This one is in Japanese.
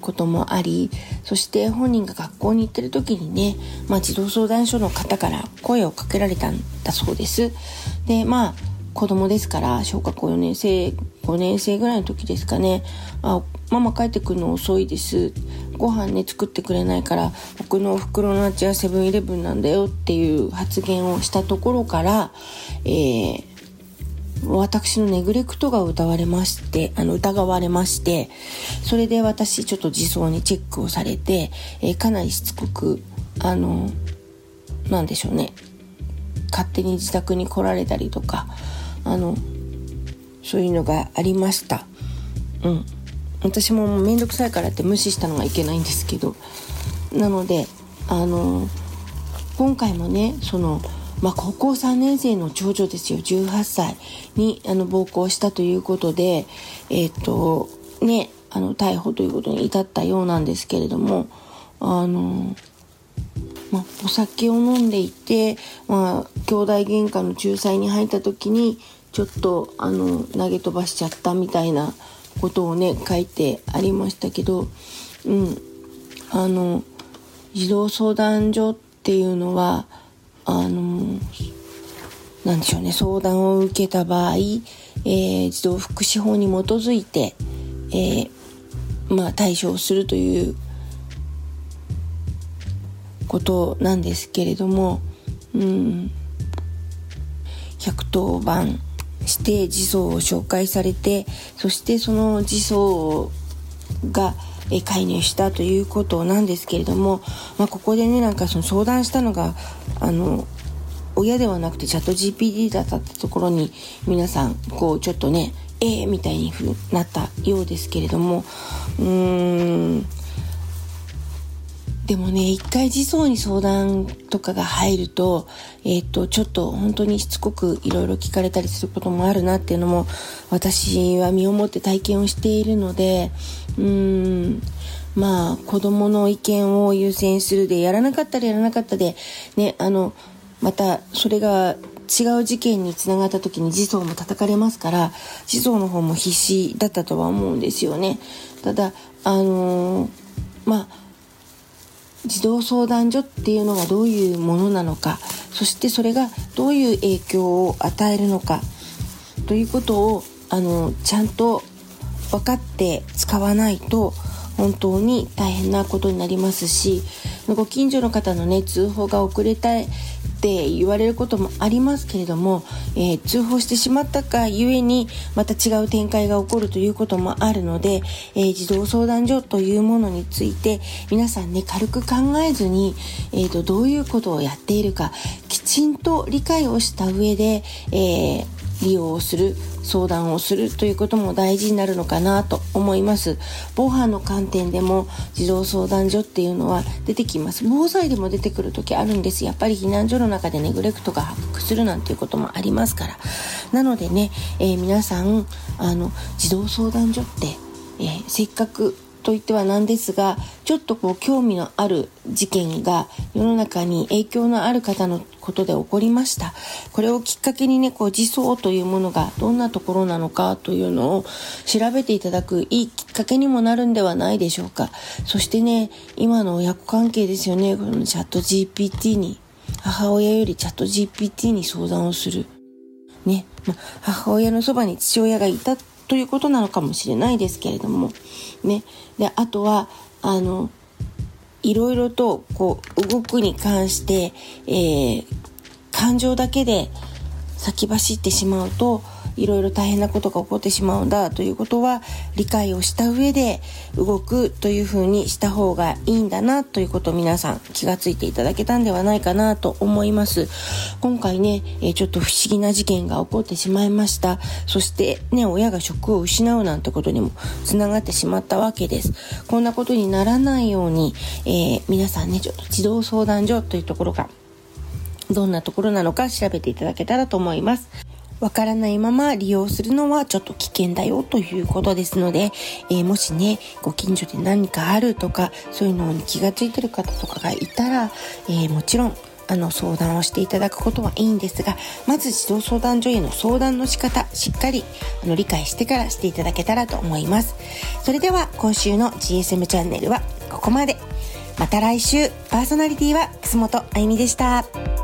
こともあり、そして本人が学校に行ってる時にね、児童相談所の方から声をかけられたんだそうです。で、子供ですから小学校4年生5年生ぐらいの時ですかね。ママ帰ってくるの遅いです、ご飯ね作ってくれないから僕のお袋の味はセブンイレブンなんだよっていう発言をしたところから、私のネグレクトが疑われまして、それで私ちょっと児相にチェックをされて、かなりしつこくなんでしょうね、勝手に自宅に来られたりとかそういうのがありました。私もめんどくさいからって無視したのがいけないんですけど、なので今回もね高校3年生の長女ですよ、18歳に暴行したということで逮捕ということに至ったようなんですけれども、お酒を飲んでいて、兄弟喧嘩の仲裁に入った時にちょっと投げ飛ばしちゃったみたいなことをね書いてありましたけど、児童相談所っていうのはなんでしょうね、相談を受けた場合、児童福祉法に基づいて、対処をするということなんですけれども、110番して児相を紹介されて、そしてその児相が介入したということなんですけれども、ここでねその相談したのが親ではなくてチャット GPT だったところに皆さんちょっとねみたいになったようですけれども、でもね一回児相に相談とかが入るとちょっと本当にしつこくいろいろ聞かれたりすることもあるなっていうのも私は身をもって体験をしているので、子供の意見を優先するで、やらなかったでね、またそれが違う事件につながった時に児相も叩かれますから、児相の方も必死だったとは思うんですよね。ただ児童相談所っていうのがどういうものなのか、そしてそれがどういう影響を与えるのかということをちゃんと分かって使わないと本当に大変なことになりますし、ご近所の方のね通報が遅れたって言われることもありますけれども、通報してしまったがゆえにまた違う展開が起こるということもあるので、児童相談所というものについて皆さんね軽く考えずに、どういうことをやっているかきちんと理解をした上で、利用をする、相談をするということも大事になるのかなと思います。防犯の観点でも児童相談所っていうのは出てきます。防災でも出てくる時あるんです。やっぱり避難所の中でネグレクトが発覚するなんていうこともありますから。なのでね、皆さん児童相談所って、せっかくと言ってはなんですが、ちょっと興味のある事件が世の中に影響のある方のことで起こりました。これをきっかけにね児相というものがどんなところなのかというのを調べていただくいいきっかけにもなるんではないでしょうか。そしてね、今の親子関係ですよね。このチャット GPT に、母親よりチャット GPT に相談をするね、母親のそばに父親がいたということなのかもしれないですけれどもね。で、あとはいろいろと動くに関して、感情だけで先走ってしまうといろいろ大変なことが起こってしまうんだということは理解をした上で動くというふうにした方がいいんだなということを皆さん気がついていただけたんではないかなと思います。今回ね、ちょっと不思議な事件が起こってしまいました。そしてね、親が職を失うなんてことにもつながってしまったわけです。こんなことにならないように、皆さんね、ちょっと児童相談所というところがどんなところなのか調べていただけたらと思います。わからないまま利用するのはちょっと危険だよということですので、もしねご近所で何かあるとかそういうのに気がついてる方とかがいたら、もちろん相談をしていただくことはいいんですが、まず児童相談所への相談の仕方、しっかり理解してからしていただけたらと思います。それでは今週の GSM チャンネルはここまで。また来週。パーソナリティは楠本あゆみでした。